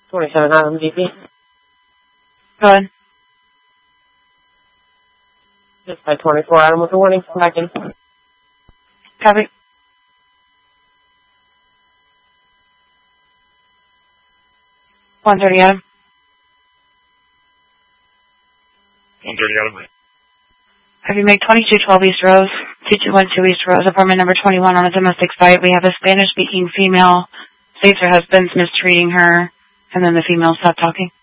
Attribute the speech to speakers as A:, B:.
A: 27 Highland DP.
B: Go ahead.
A: Just by 24 Adam with a warning. Come back in.
B: Copy. One 30 Adam.
C: 130 Adam.
B: Have you made 2212 East Rose, 2212 East Rose, apartment number 21 on a domestic site? We have a Spanish-speaking female, states her husband's mistreating her, and then the female stopped talking.